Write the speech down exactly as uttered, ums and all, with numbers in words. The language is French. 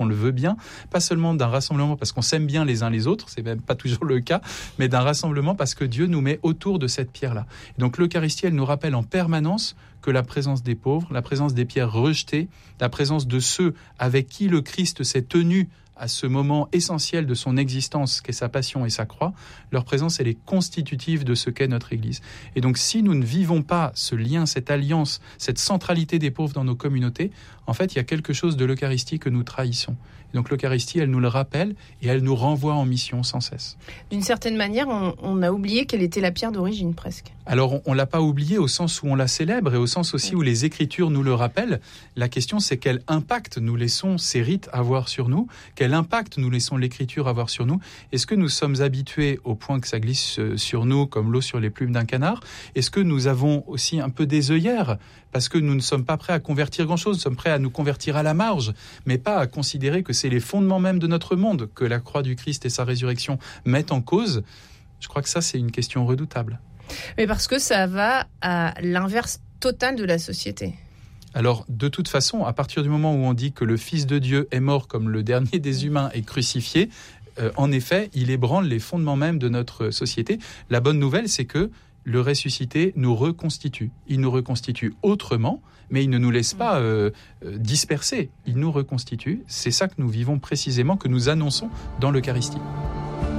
qu'on le veut bien, pas seulement d'un rassemblement parce qu'on s'aime bien les uns les autres, c'est même pas toujours le cas, mais d'un rassemblement parce que Dieu nous met autour de cette pierre-là. Et donc l'Eucharistie, elle nous rappelle en permanence que la présence des pauvres, la présence des pierres rejetées, la présence de ceux avec qui le Christ s'est tenu à ce moment essentiel de son existence, qu'est sa passion et sa croix, leur présence, elle est constitutive de ce qu'est notre Église. Et donc, si nous ne vivons pas ce lien, cette alliance, cette centralité des pauvres dans nos communautés, en fait, il y a quelque chose de l'Eucharistie que nous trahissons. Et donc, l'Eucharistie, elle nous le rappelle et elle nous renvoie en mission sans cesse. D'une certaine manière, on, on a oublié quelle était la pierre d'origine, presque. Alors, on ne l'a pas oublié au sens où on la célèbre et au sens aussi où les Écritures nous le rappellent. La question, c'est quel impact nous laissons ces rites avoir sur nous, quel impact nous laissons l'Écriture avoir sur nous. Est-ce que nous sommes habitués au point que ça glisse sur nous comme l'eau sur les plumes d'un canard ? Est-ce que nous avons aussi un peu des œillères parce que nous ne sommes pas prêts à convertir grand-chose, nous sommes prêts à nous convertir à la marge, mais pas à considérer que c'est les fondements même de notre monde que la croix du Christ et sa résurrection mettent en cause ? Je crois que ça, c'est une question redoutable. Mais parce que ça va à l'inverse total de la société. Alors, de toute façon, à partir du moment où on dit que le Fils de Dieu est mort comme le dernier des humains et crucifié, euh, en effet, il ébranle les fondements même de notre société. La bonne nouvelle, c'est que le ressuscité nous reconstitue. Il nous reconstitue autrement, mais il ne nous laisse pas euh, euh, disperser. Il nous reconstitue. C'est ça que nous vivons précisément, que nous annonçons dans l'Eucharistie.